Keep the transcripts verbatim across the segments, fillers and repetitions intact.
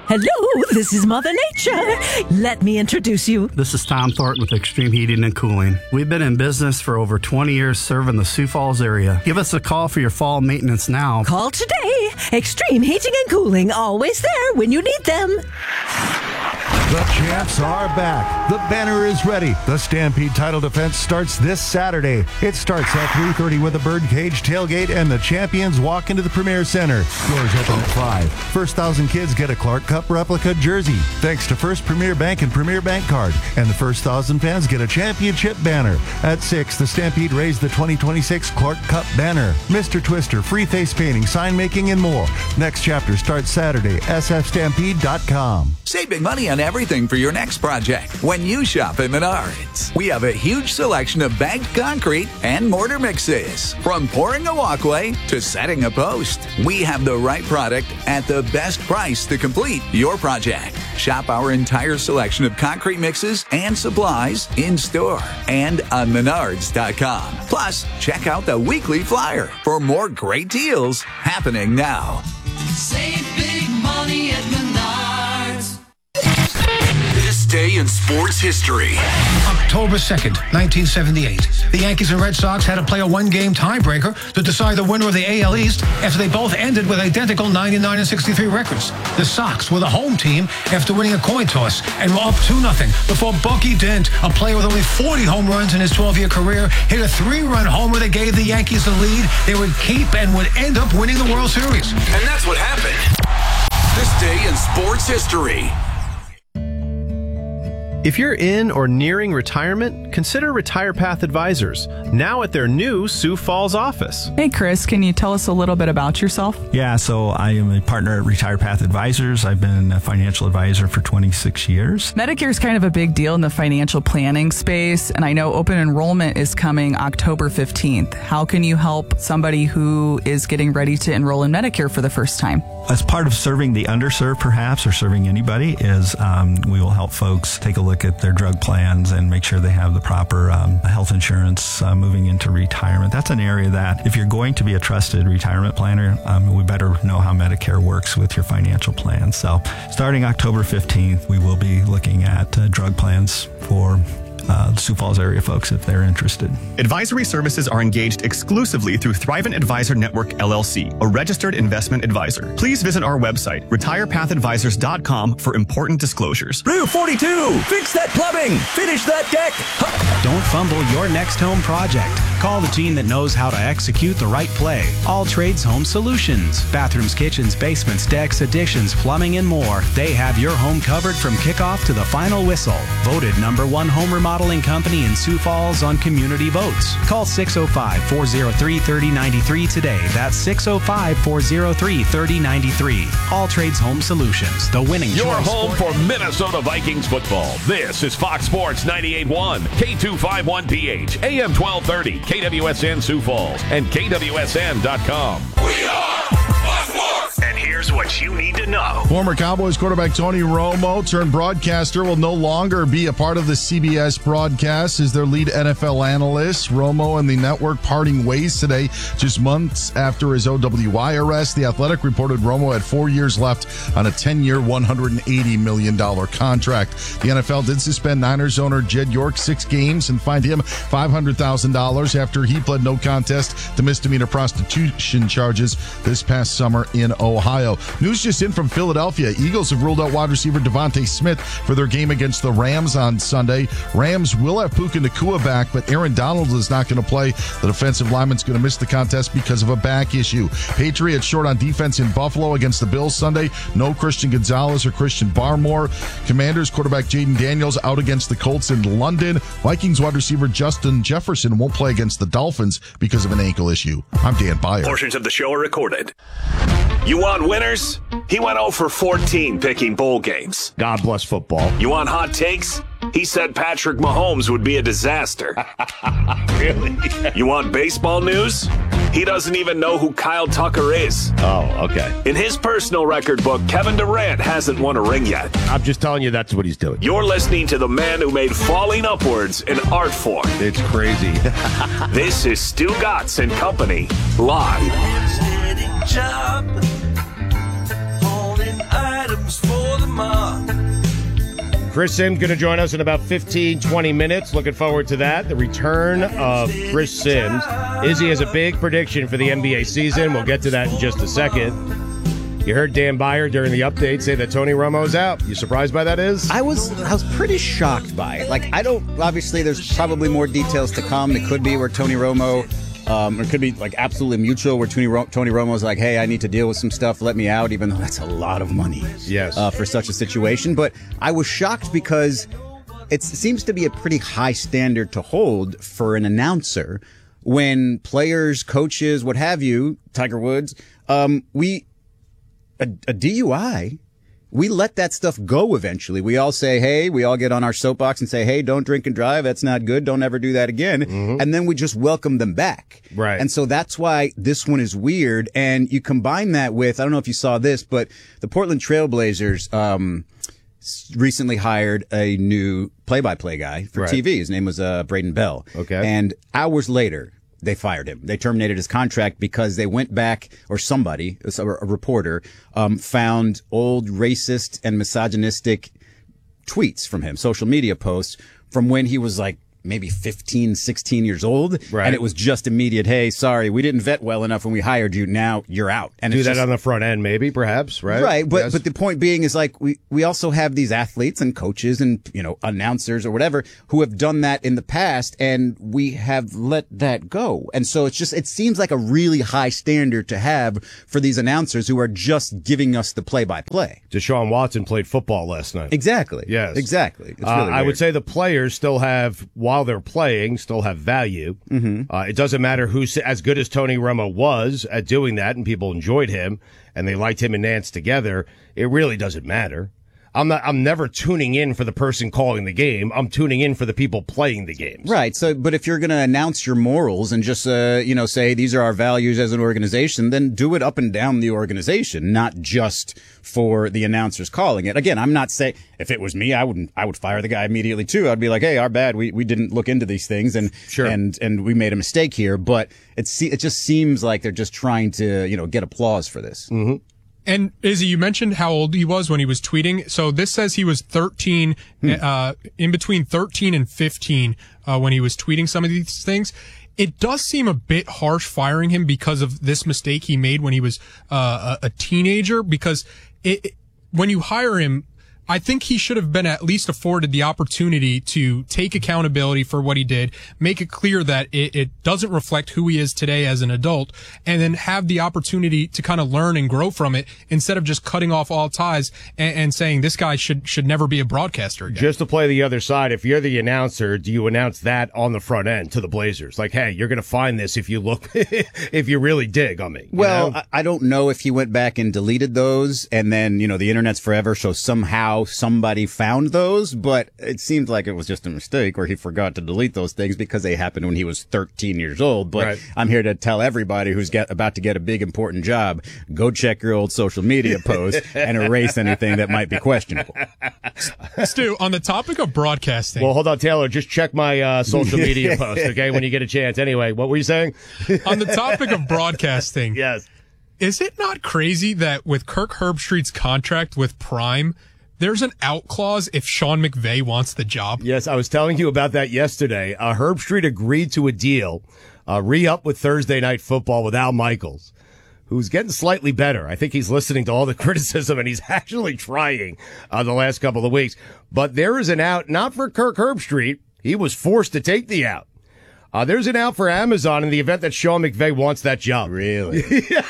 Hello, this is Mother Nature. Let me introduce you. This is Tom Thornton with Extreme Heating and Cooling. We've been in business for over twenty years serving the Sioux Falls area. Give us a call for your fall maintenance now. Call today. Extreme Heating and Cooling, always there when you need them. The champs are back. The banner is ready. The Stampede title defense starts this Saturday. It starts at three thirty with a birdcage tailgate, and the champions walk into the Premier Center. Doors open at five. First thousand kids get a Clark Cup replica jersey, thanks to First Premier Bank and Premier Bank Card. And the first thousand fans get a championship banner. At six, the Stampede raised the twenty twenty-six Clark Cup banner. Mister Twister, free face painting, sign making, and more. Next chapter starts Saturday. S F stampede dot com. Save big money on everything for your next project when you shop at Menards. We have a huge selection of bagged concrete and mortar mixes. From pouring a walkway to setting a post, we have the right product at the best price to complete your project. Shop our entire selection of concrete mixes and supplies in store and on menards dot com. Plus, check out the weekly flyer for more great deals happening now. Save big money at Menards. This day in sports history. October second, nineteen seventy-eight. The Yankees and Red Sox had to play a one-game tiebreaker to decide the winner of the A L East after they both ended with identical ninety-nine and sixty-three records. The Sox were the home team after winning a coin toss and were up two nothing before Bucky Dent, a player with only forty home runs in his twelve-year career, hit a three-run homer that gave the Yankees the lead. They would keep and would end up winning the World Series. And that's what happened. This day in sports history. If you're in or nearing retirement, consider Retire Path Advisors, now at their new Sioux Falls office. Hey, Chris, can you tell us a little bit about yourself? Yeah, so I am a partner at Retire Path Advisors. I've been a financial advisor for twenty-six years. Medicare is kind of a big deal in the financial planning space, and I know open enrollment is coming October fifteenth. How can you help somebody who is getting ready to enroll in Medicare for the first time? As part of serving the underserved, perhaps, or serving anybody, is um, we will help folks take a look at their drug plans and make sure they have the proper um, health insurance uh, moving into retirement. That's an area that, if you're going to be a trusted retirement planner, um, we better know how Medicare works with your financial plan. So starting October fifteenth, we will be looking at uh, drug plans for Uh, the Sioux Falls area folks if they're interested. Advisory services are engaged exclusively through Thrivent Advisor Network, L L C, a registered investment advisor. Please visit our website, retire path advisors dot com, for important disclosures. Roof forty-two! Fix that plumbing! Finish that deck! Don't fumble your next home project. Call the team that knows how to execute the right play. All Trades Home Solutions. Bathrooms, kitchens, basements, decks, additions, plumbing, and more. They have your home covered from kickoff to the final whistle. Voted number one home remodeling company in Sioux Falls on community votes. Call six oh five, four oh three, three oh nine three today. That's six oh five, four oh three, three oh nine three. All Trades Home Solutions, the winning Your choice. home for Minnesota Vikings football. This is Fox Sports ninety-eight point one, K two fifty-one P H, A M twelve thirty, K W S N Sioux Falls, and K W S N dot com. We are Fox Sports. And here's what you need to know. Former Cowboys quarterback Tony Romo, turned broadcaster, will no longer be a part of the C B S broadcast as their lead N F L analyst. Romo and the network parting ways today, just months after his O W I arrest. The Athletic reported Romo had four years left on a ten-year, one hundred eighty million dollars contract. The N F L did suspend Niners owner Jed York six games and fined him five hundred thousand dollars after he pled no contest to misdemeanor prostitution charges this past summer in Ohio. News just in from Philadelphia. Eagles have ruled out wide receiver Devontae Smith for their game against the Rams on Sunday. Rams will have Puka Nacua back, but Aaron Donald is not going to play. The defensive lineman's going to miss the contest because of a back issue. Patriots short on defense in Buffalo against the Bills Sunday. No Christian Gonzalez or Christian Barmore. Commanders quarterback Jaden Daniels out against the Colts in London. Vikings wide receiver Justin Jefferson won't play against the Dolphins because of an ankle issue. I'm Dan Byer. Portions of the show are recorded. You want winners? He went oh for fourteen picking bowl games. God bless football. You want hot takes? He said Patrick Mahomes would be a disaster. Really? You want baseball news? He doesn't even know who Kyle Tucker is. Oh, okay. In his personal record book, Kevin Durant hasn't won a ring yet. I'm just telling you that's what he's doing. You're listening to the man who made falling upwards an art form. It's crazy. This is Stu Gatz and Company, live. Job, hauling items for the Chris Sims going to join us in about fifteen, twenty minutes. Looking forward to that. The return of Chris Sims. Izzy has a big prediction for the N B A season. We'll get to that in just a second. You heard Dan Byer during the update say that Tony Romo's out. You surprised by that, Is? I was I was pretty shocked by it. Like, I don't, obviously there's probably more details to come. It could be where Tony Romo, um, or it could be like absolutely mutual where Tony, Ro- Tony Romo's like, hey, I need to deal with some stuff, let me out, even though that's a lot of money yes. uh, for such a situation. But I was shocked because it seems to be a pretty high standard to hold for an announcer when players, coaches, what have you, Tiger Woods, um, we... A, a D U I, we let that stuff go eventually. We all say, hey, we all get on our soapbox and say, hey, don't drink and drive. That's not good. Don't ever do that again. Mm-hmm. And then we just welcome them back. Right. And so that's why this one is weird. And you combine that with, I don't know if you saw this, but the Portland Trailblazers um, recently hired a new play-by-play guy for right. T V. His name was uh, Braden Bell. Okay. And hours later, they fired him. They terminated his contract because they went back, or somebody, a reporter, um, found old racist and misogynistic tweets from him, social media posts from when he was like maybe fifteen, sixteen years old. Right. And it was just immediate, hey, sorry, we didn't vet well enough when we hired you. Now you're out. And do it's that just, on the front end, maybe, perhaps, right? Right. But, yes. but the point being is like, we, we also have these athletes and coaches and, you know, announcers or whatever who have done that in the past, and we have let that go. And so it's just, it seems like a really high standard to have for these announcers who are just giving us the play by play. Deshaun Watson played football last night. Exactly. Yes. Exactly. It's really uh, I weird. would say the players still have, while they're playing, still have value. Mm-hmm. Uh, it doesn't matter who's as good as Tony Romo was at doing that, and people enjoyed him and they liked him and Nance together. It really doesn't matter. I'm not. I'm never tuning in for the person calling the game. I'm tuning in for the people playing the games. Right. So, but if you're going to announce your morals and just, uh, you know, say these are our values as an organization, then do it up and down the organization, not just for the announcers calling it. Again, I'm not saying if it was me, I wouldn't. I would fire the guy immediately too. I'd be like, hey, our bad. We we didn't look into these things, and sure. and and we made a mistake here. But it it just seems like they're just trying to, you know, get applause for this. Mm-hmm. And Izzy, you mentioned how old he was when he was tweeting. So this says he was thirteen, hmm. uh, in between thirteen and fifteen, uh, when he was tweeting some of these things. It does seem a bit harsh firing him because of this mistake he made when he was, uh, a, a teenager, because it, it, when you hire him, I think he should have been at least afforded the opportunity to take accountability for what he did, make it clear that it, it doesn't reflect who he is today as an adult, and then have the opportunity to kind of learn and grow from it instead of just cutting off all ties and, and saying this guy should should never be a broadcaster again. Just to play the other side, if you're the announcer, do you announce that on the front end to the Blazers? Like, hey, you're going to find this if you look, if you really dig on me. Well, know? I don't know if he went back and deleted those, and then, you know, the internet's forever, so somehow somebody found those, but it seemed like it was just a mistake, or he forgot to delete those things because they happened when he was thirteen years old. But right. I'm here to tell everybody who's get, about to get a big important job, go check your old social media posts and erase anything that might be questionable. Stu, on the topic of broadcasting. Well, hold on, Taylor. Just check my uh, social media post, okay, when you get a chance. Anyway, what were you saying? On the topic of broadcasting. Yes. Is it not crazy that with Kirk Herbstreit's contract with Prime, there's an out clause if Sean McVay wants the job? Yes, I was telling you about that yesterday. Uh, Herbstreit agreed to a deal, uh, re-up with Thursday Night Football with Al Michaels, who's getting slightly better. I think he's listening to all the criticism, and he's actually trying uh, the last couple of weeks. But there is an out, not for Kirk Herbstreit. He was forced to take the out. Uh, there's an out for Amazon in the event that Sean McVay wants that job. Really?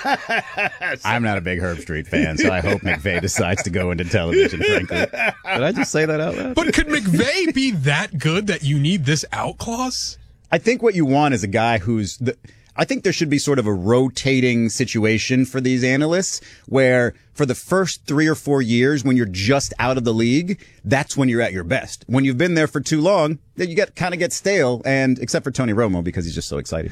Yes. I'm not a big Herbstreit fan, so I hope McVay decides to go into television, frankly. Did I just say that out loud? But could McVay be that good that you need this out clause? I think what you want is a guy who's... The, I think there should be sort of a rotating situation for these analysts where for the first three or four years when you're just out of the league, that's when you're at your best. When you've been there for too long, then you get kind of get stale, and except for Tony Romo because he's just so excited.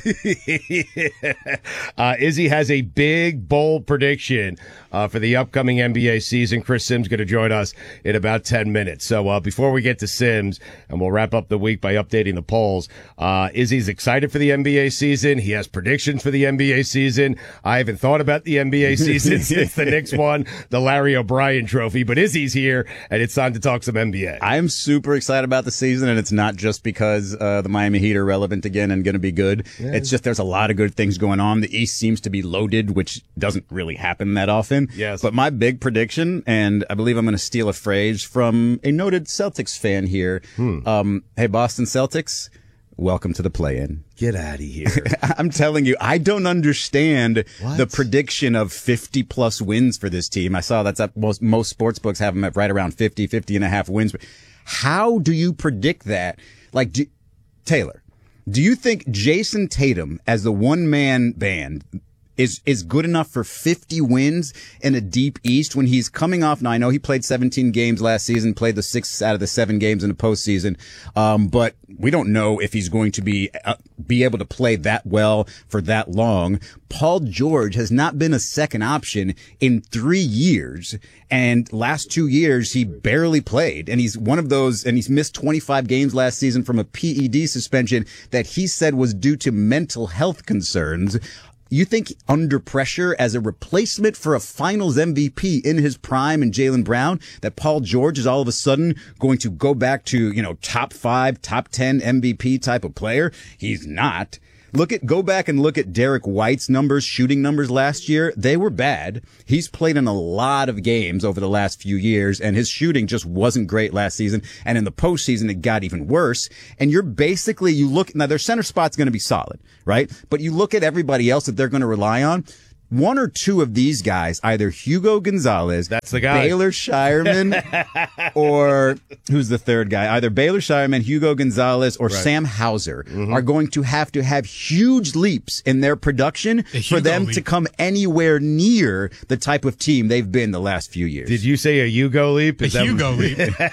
uh, Izzy has a big, bold prediction uh, for the upcoming N B A season. Chris Sims going to join us in about ten minutes. So uh, before we get to Sims, and we'll wrap up the week by updating the polls, uh, Izzy's excited for the N B A season. He has predictions for the N B A season. I haven't thought about the N B A season since the Knicks won the Larry O'Brien Trophy, but Izzy's here, and it's time to talk some N B A. I'm super excited about the season, and it's not just because uh, the Miami Heat are relevant again and going to be good. Yeah. It's just there's a lot of good things going on. The East seems to be loaded, which doesn't really happen that often. Yes. But my big prediction, and I believe I'm going to steal a phrase from a noted Celtics fan here. Hmm. Um, hey, Boston Celtics, welcome to the play-in. Get out of here. I'm telling you, I don't understand What? the prediction of fifty plus wins for this team. I saw that's up, most, most sports books have them at right around fifty, fifty and a half wins. How do you predict that? Like, do, Taylor, do you think Jason Tatum as the one man band is, is good enough for fifty wins in a deep East when he's coming off? Now, I know he played seventeen games last season, played the six out of the seven games in the postseason. Um, but we don't know if he's going to be, uh, be able to play that well for that long. Paul George has not been a second option in three years. And last two years, he barely played. And he's one of those, and he's missed twenty-five games last season from a P E D suspension that he said was due to mental health concerns. You think under pressure as a replacement for a finals M V P in his prime and Jaylen Brown, that Paul George is all of a sudden going to go back to, you know, top five, top ten M V P type of player? He's not. Look at, go back and look at Derek White's numbers, shooting numbers last year. They were bad. He's played in a lot of games over the last few years, and his shooting just wasn't great last season. And in the postseason, it got even worse. And you're basically, you look, now their center spot's going to be solid, right? But you look at everybody else that they're going to rely on. One or two of these guys, either Hugo Gonzalez, that's the guy, Baylor Shireman, or who's the third guy? Either Baylor Shireman, Hugo Gonzalez, or right. Sam Hauser mm-hmm. are going to have to have huge leaps in their production for them leap. to come anywhere near the type of team they've been the last few years. Did you say a Hugo leap? Is a Hugo leap.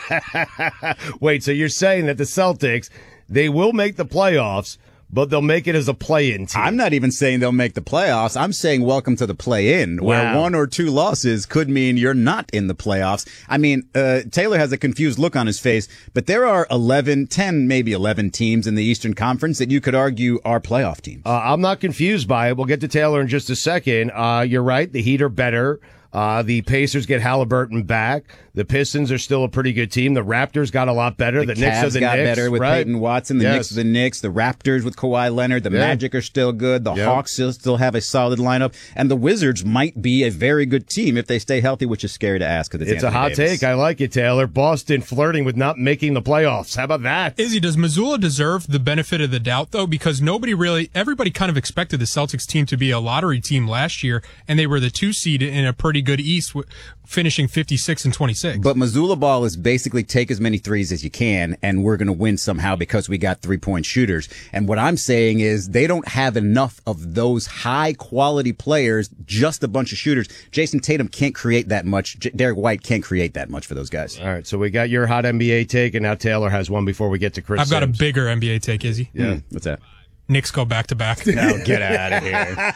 Wait, so you're saying that the Celtics, they will make the playoffs, but they'll make it as a play-in team? I'm not even saying they'll make the playoffs. I'm saying welcome to the play-in, where wow. one or two losses could mean you're not in the playoffs. I mean, uh, Taylor has a confused look on his face, but there are eleven, ten, maybe eleven teams in the Eastern Conference that you could argue are playoff teams. Uh, I'm not confused by it. We'll get to Taylor in just a second. Uh, you're right. The Heat are better. Uh, the Pacers get Halliburton back. The Pistons are still a pretty good team. The Raptors got a lot better. The, The, Knicks Cavs are the got Knicks, better with right? Peyton Watson. The Yes. Knicks are the Knicks. The Raptors with Kawhi Leonard. The Yeah. Magic are still good. The Yep. Hawks still, still have a solid lineup. And the Wizards might be a very good team if they stay healthy, which is scary to ask. It's, It's a Anthony hot Davis. take. I like it, Taylor. Boston flirting with not making the playoffs. How about that? Izzy, does Missoula deserve the benefit of the doubt, though? Because nobody really, everybody kind of expected the Celtics team to be a lottery team last year, and they were the two seed in a pretty good East, finishing fifty-six and twenty-six. But Missoula ball is basically take as many threes as you can, and we're going to win somehow because we got three-point shooters. And what I'm saying is they don't have enough of those high-quality players, just a bunch of shooters. Jason Tatum can't create that much. J- Derek White can't create that much for those guys. All right, so we got your hot N B A take, and now Taylor has one before we get to Chris I've got Sims. a bigger N B A take, Izzy. Yeah. Hmm, what's that? Knicks go back to back. No, get out of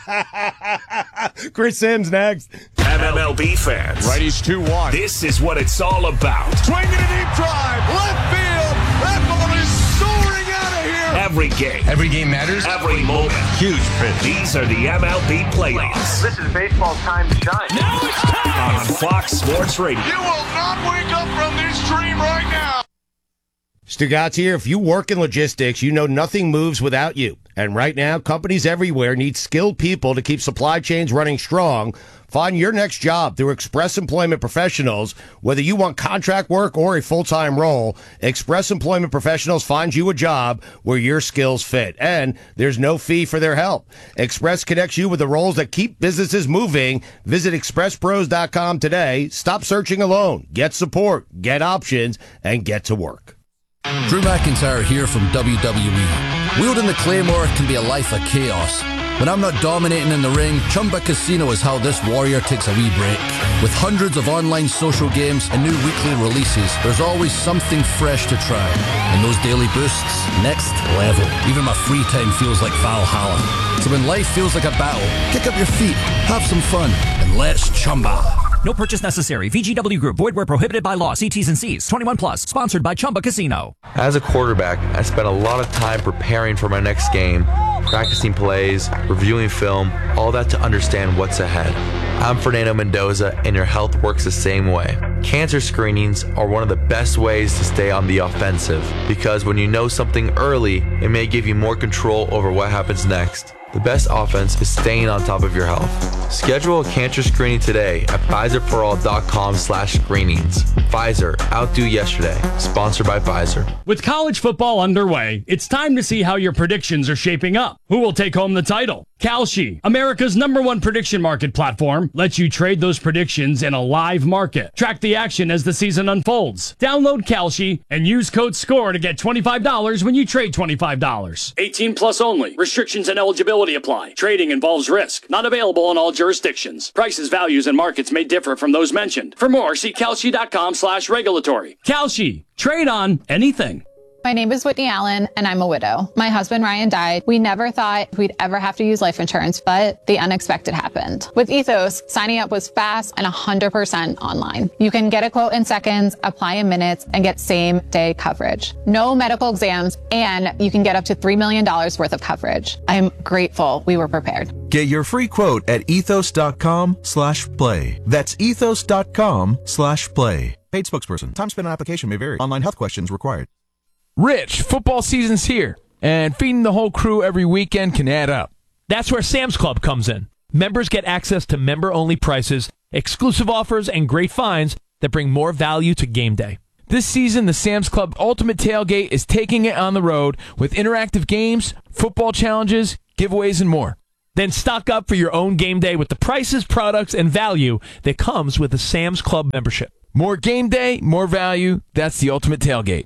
here. Chris Sims next. M L B fans. Righties two one. This is what it's all about. Swinging a deep drive. Left field. That ball is soaring out of here. Every game. Every game matters. Every moment. Huge pitch. These are the M L B playoffs. This is baseball's time to shine. Now it's time. On Fox Sports Radio. You will not wake up from this dream right now. Stugatz here. If you work in logistics, you know nothing moves without you. And right now, companies everywhere need skilled people to keep supply chains running strong. Find your next job through Express Employment Professionals. Whether you want contract work or a full-time role, Express Employment Professionals finds you a job where your skills fit. And there's no fee for their help. Express connects you with the roles that keep businesses moving. Visit express pros dot com today. Stop searching alone. Get support, get options, and get to work. Drew McIntyre here from W W E. Wielding the Claymore can be a life of chaos. When I'm not dominating in the ring, Chumba Casino is how this warrior takes a wee break. With hundreds of online social games and new weekly releases, there's always something fresh to try. And those daily boosts, next level. Even my free time feels like Valhalla. So when life feels like a battle, kick up your feet, have some fun, and let's Chumba. No purchase necessary. V G W Group. Void where prohibited by law. See T's and C's. twenty-one plus. Sponsored by Chumba Casino. As a quarterback, I spent a lot of time preparing for my next game. practicing plays, reviewing film, all that to understand what's ahead. I'm Fernando Mendoza, and your health works the same way. Cancer screenings are one of the best ways to stay on the offensive, because when you know something early, it may give you more control over what happens next. The best offense is staying on top of your health. Schedule a cancer screening today at Pfizer For All dot com slash screenings. Pfizer, outdo yesterday. Sponsored by Pfizer. With college football underway, it's time to see how your predictions are shaping up. Who will take home the title? Kalshi, America's number one prediction market platform, lets you trade those predictions in a live market. Track the action as the season unfolds. Download Kalshi and use code SCORE to get twenty-five dollars when you trade twenty-five dollars. eighteen plus only. Restrictions and eligibility apply. Trading involves risk. Not available in all jurisdictions. Prices, values, and markets may differ from those mentioned. For more, see Kalshi dot com slash regulatory. Kalshi. Trade on anything. My name is Whitney Allen, and I'm a widow. My husband, Ryan, died. We never thought we'd ever have to use life insurance, but the unexpected happened. With Ethos, signing up was fast and one hundred percent online. You can get a quote in seconds, apply in minutes, and get same-day coverage. No medical exams, and you can get up to three million dollars worth of coverage. I'm grateful we were prepared. Get your free quote at ethos dot com slash play. That's ethos dot com slash play. Paid spokesperson. Time spent on application may vary. Online health questions required. Rich, football season's here, and feeding the whole crew every weekend can add up. That's where Sam's Club comes in. Members get access to member-only prices, exclusive offers, and great finds that bring more value to game day. This season, the Sam's Club Ultimate Tailgate is taking it on the road with interactive games, football challenges, giveaways, and more. Then stock up for your own game day with the prices, products, and value that comes with a Sam's Club membership. More game day, more value. That's the Ultimate Tailgate.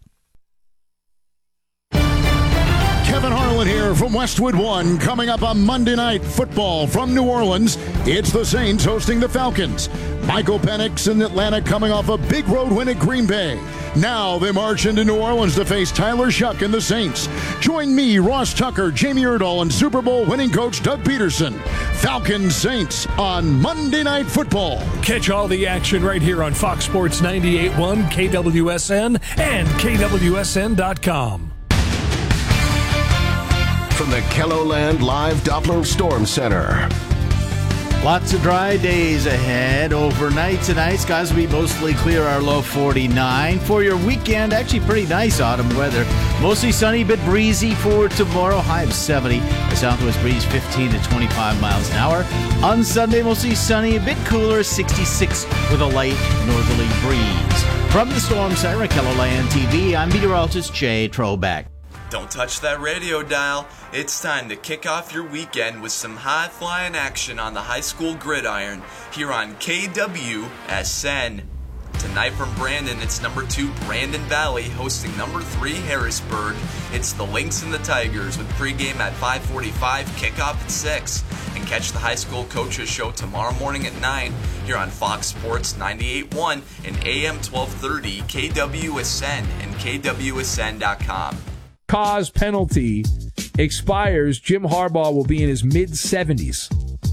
Kevin Harlan here from Westwood One. Coming up on Monday Night Football from New Orleans, it's the Saints hosting the Falcons. Michael Penix in Atlanta coming off a big road win at Green Bay. Now they march into New Orleans to face Tyler Shuck and the Saints. Join me, Ross Tucker, Jamie Erdahl, and Super Bowl winning coach Doug Peterson. Falcons Saints on Monday Night Football. Catch all the action right here on Fox Sports ninety-eight point one, K W S N, and K W S N dot com. From the KELOLAND Live Doppler Storm Center. Lots of dry days ahead. Overnight tonight, skies will be mostly clear, our low forty-nine. For your weekend, actually pretty nice autumn weather. Mostly sunny, but breezy for tomorrow. High of seventy. The southwest breeze fifteen to twenty-five miles an hour. On Sunday, mostly sunny, a bit cooler, sixty-six with a light northerly breeze. From the Storm Center at KELOLAND T V, I'm meteorologist Jay Trobeck. Don't touch that radio dial. It's time to kick off your weekend with some high-flying action on the high school gridiron here on K W S N. Tonight from Brandon, it's number two Brandon Valley hosting number three Harrisburg. It's the Lynx and the Tigers with pregame at five forty-five, kickoff at six. And catch the high school coaches show tomorrow morning at nine here on Fox Sports ninety-eight point one and A M twelve thirty, K W S N and K W S N dot com. Cause penalty expires, Jim Harbaugh will be in his mid-seventies.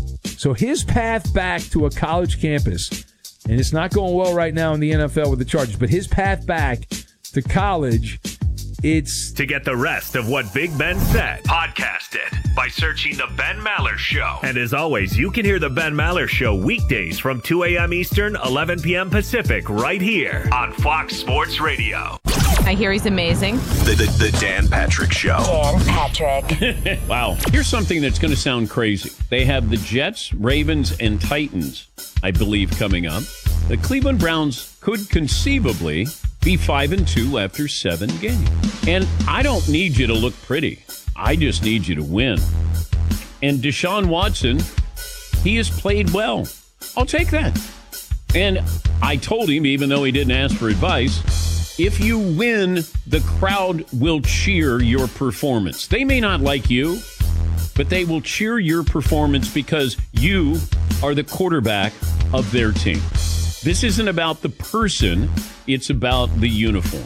So his path back to a college campus, and it's not going well right now in the N F L with the Chargers, but his path back to college, it's... To get the rest of what Big Ben said, podcast it by searching The Ben Maller Show. And as always, you can hear The Ben Maller Show weekdays from two a.m. Eastern, eleven p.m. Pacific, right here on Fox Sports Radio. I hear he's amazing. The, the, the Dan Patrick Show. Dan Patrick. Wow. Here's something that's going to sound crazy. They have the Jets, Ravens, and Titans, I believe, coming up. The Cleveland Browns could conceivably be five and two after seven games. And I don't need you to look pretty. I just need you to win. And Deshaun Watson, he has played well. I'll take that. And I told him, even though he didn't ask for advice, if you win, the crowd will cheer your performance. They may not like you, but they will cheer your performance because you are the quarterback of their team. This isn't about the person, it's about the uniform.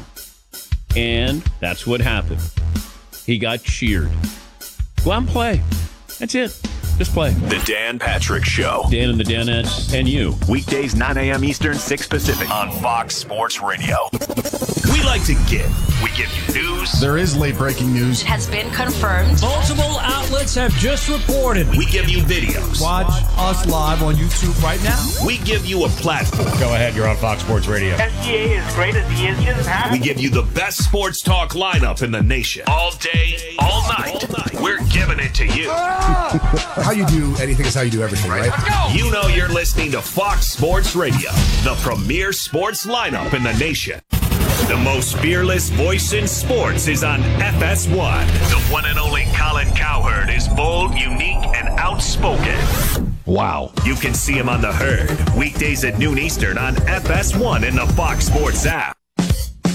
And that's what happened. He got cheered. Go out and play. That's it. Just play. The Dan Patrick Show. Dan and the Danettes and you. Weekdays, nine a.m. Eastern, six Pacific. On Fox Sports Radio. We like to give. We give you news. There is late breaking news. It has been confirmed. Multiple outlets have just reported. We give you videos. Watch us live on YouTube right now. We give you a platform. Go ahead, you're on Fox Sports Radio. S G A is great as he is just had. We give you the best sports talk lineup in the nation. All day, all night. All night. We're giving it to you. How you do anything is how you do everything, right? Let's go. You know you're listening to Fox Sports Radio, the premier sports lineup in the nation. The most fearless voice in sports is on F S one. The one and only Colin Cowherd is bold, unique, and outspoken. Wow. You can see him on The Herd, weekdays at noon Eastern on F S one and the Fox Sports app.